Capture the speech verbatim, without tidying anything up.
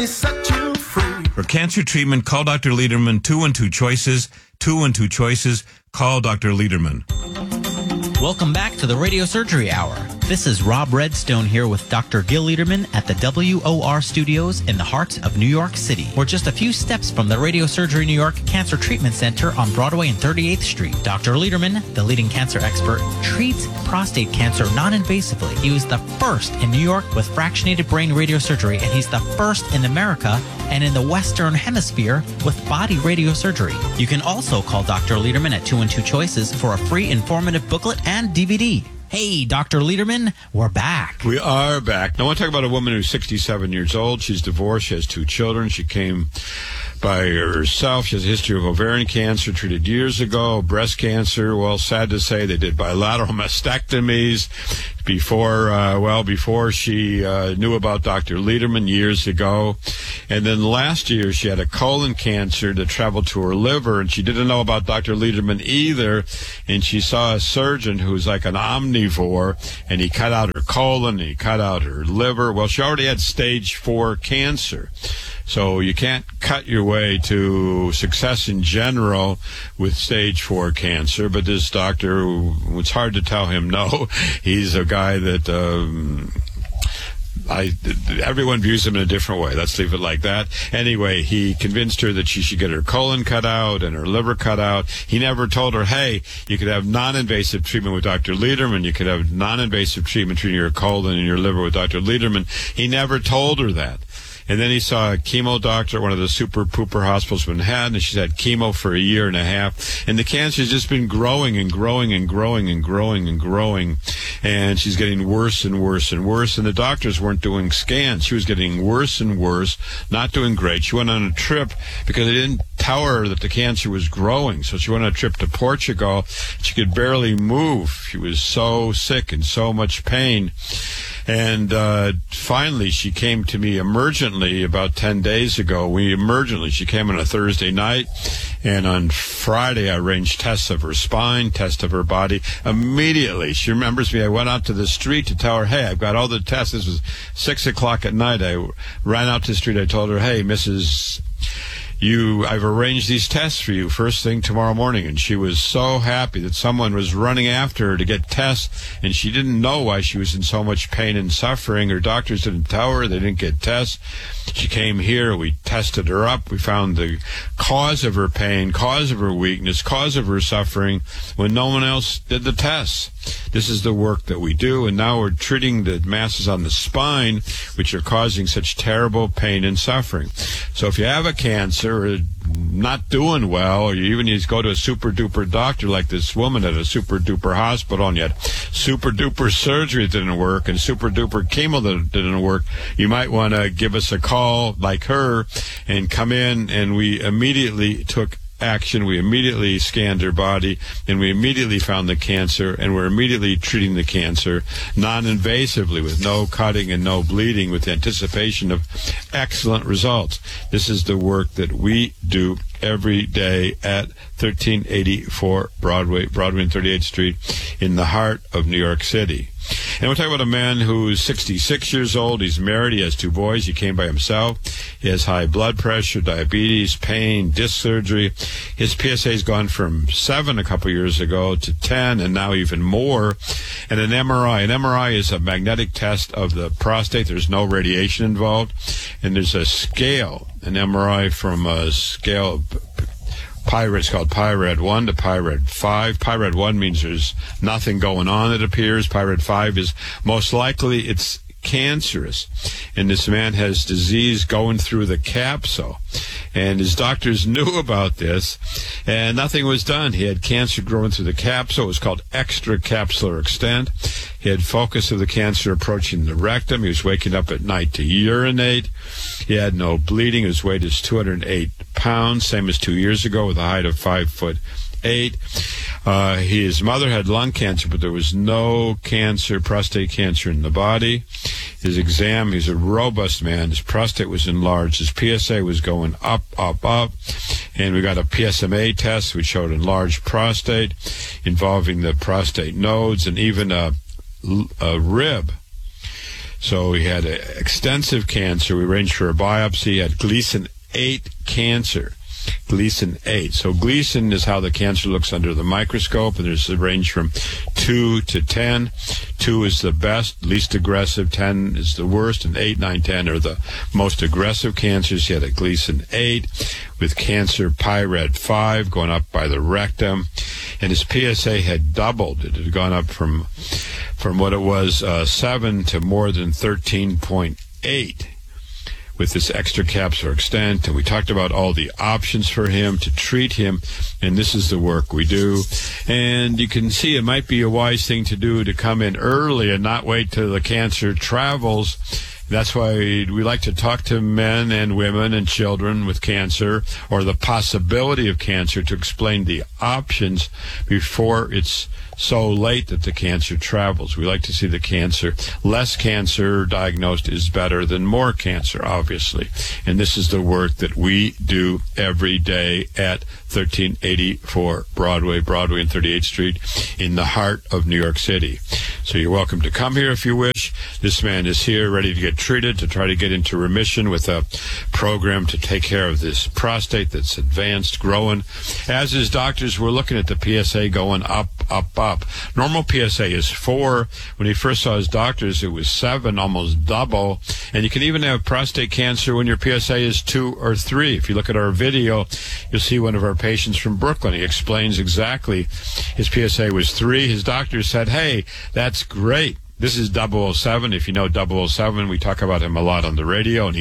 For cancer treatment, call Doctor Lederman. Two and two choices. Two and two choices. Call Doctor Lederman. Welcome back to the Radio Surgery Hour. This is Rob Redstone here with Doctor Gil Lederman at the W O R Studios in the heart of New York City. We're just a few steps from the Radio Surgery New York Cancer Treatment Center on Broadway and thirty-eighth Street. Doctor Lederman, the leading cancer expert, treats prostate cancer non-invasively. He was the first in New York with fractionated brain radiosurgery, and he's the first in America and in the Western Hemisphere with body radiosurgery. You can also call Doctor Lederman at two and two choices for a free informative booklet and D V D. Hey, Doctor Lederman, we're back. We are back. Now, I want to talk about a woman who's sixty-seven years old. She's divorced. She has two children. She came by herself. She has a history of ovarian cancer treated years ago, breast cancer. Well, sad to say, they did bilateral mastectomies before, uh, well, before she uh, knew about Doctor Lederman years ago. And then last year, she had a colon cancer that traveled to her liver, and she didn't know about Doctor Lederman either. And she saw a surgeon who's like an omnivore, and he cut out her colon, and he cut out her liver. Well, she already had stage four cancer. So you can't cut your way to success in general with stage four cancer. But this doctor, it's hard to tell him no. He's a guy that um, I everyone views him in a different way. Let's leave it like that. Anyway, he convinced her that she should get her colon cut out and her liver cut out. He never told her, hey, you could have non-invasive treatment with Doctor Lederman. You could have non-invasive treatment treating your colon and your liver with Doctor Lederman. He never told her that. And then he saw a chemo doctor at one of the super pooper hospitals in Manhattan, and she's had chemo for a year and a half. And the cancer's just been growing and growing and growing and growing and growing. And she's getting worse and worse and worse. And the doctors weren't doing scans. She was getting worse and worse, not doing great. She went on a trip because they didn't tell her that the cancer was growing. So she went on a trip to Portugal. She could barely move. She was so sick and so much pain. And uh, finally, she came to me emergently about ten days ago. We emergently, she came on a Thursday night, and on Friday, I arranged tests of her spine, tests of her body. Immediately, she remembers me. I went out to the street to tell her, hey, I've got all the tests. This was six o'clock at night. I ran out to the street. I told her, hey, Missus You, I've arranged these tests for you first thing tomorrow morning. And she was so happy that someone was running after her to get tests, and she didn't know why she was in so much pain and suffering. Her doctors didn't tell her. They didn't get tests. She came here. We tested her up. We found the cause of her pain, cause of her weakness, cause of her suffering when no one else did the tests. This is the work that we do, and now we're treating the masses on the spine, which are causing such terrible pain and suffering. So if you have a cancer or not doing well, or you even need to go to a super-duper doctor like this woman at a super-duper hospital, and yet super-duper surgery didn't work and super-duper chemo that didn't work, you might want to give us a call like her and come in, and we immediately took action. We immediately scanned her body, and we immediately found the cancer, and we're immediately treating the cancer non-invasively with no cutting and no bleeding, with anticipation of excellent results. This is the work that we do every day at thirteen eighty-four Broadway, Broadway and thirty-eighth Street in the heart of New York City. And we're talking about a man who's sixty-six years old. He's married. He has two boys. He came by himself. He has high blood pressure, diabetes, pain, disc surgery. His P S A's gone from seven a couple years ago to ten, and now even more. And an M R I. An M R I is a magnetic test of the prostate. There's no radiation involved. And there's a scale, an M R I from a scale of PIRAD. It's called PIRAD one to PIRAD five. PIRAD one means there's nothing going on, it appears. PIRAD five is most likely it's cancerous. And this man has disease going through the capsule. And his doctors knew about this, and nothing was done. He had cancer growing through the capsule. It was called extracapsular extent. He had focus of the cancer approaching the rectum. He was waking up at night to urinate. He had no bleeding. His weight is two hundred eight pounds, same as two years ago, with a height of five foot eight. Uh, his mother had lung cancer, but there was no cancer, prostate cancer in the body. His exam, he's a robust man. His prostate was enlarged. His P S A was going up, up, up. And we got a P S M A test, which showed enlarged prostate involving the prostate nodes and even a, a rib. So he had a extensive cancer. We arranged for a biopsy. He had Gleason eight cancer. Gleason eight. So Gleason is how the cancer looks under the microscope, and there's a range from two to ten. two is the best, least aggressive. ten is the worst, and eight, nine, ten are the most aggressive cancers. He had a Gleason eight with cancer pyrad five going up by the rectum, and his P S A had doubled. It had gone up from from what it was uh, seven to more than thirteen point eight. With this extracapsular extent, and we talked about all the options for him to treat him, and this is the work we do. And you can see it might be a wise thing to do to come in early and not wait till the cancer travels. That's why we like to talk to men and women and children with cancer, or the possibility of cancer, to explain the options before it's so late that the cancer travels. We like to see the cancer. Less cancer diagnosed is better than more cancer, obviously. And this is the work that we do every day at thirteen eighty-four Broadway, Broadway and thirty-eighth Street in the heart of New York City. So you're welcome to come here if you wish. This man is here ready to get treated, to try to get into remission with a program to take care of this prostate that's advanced, growing. As his doctors, we're looking at the P S A going up, up, up. Normal P S A is four. When he first saw his doctors, it was seven, almost double. And you can even have prostate cancer when your P S A is two or three. If you look at our video, you'll see one of our patients from Brooklyn. He explains exactly his P S A was three. His doctor said, hey, that's great. This is double oh seven. If you know double oh seven, we talk about him a lot on the radio, and he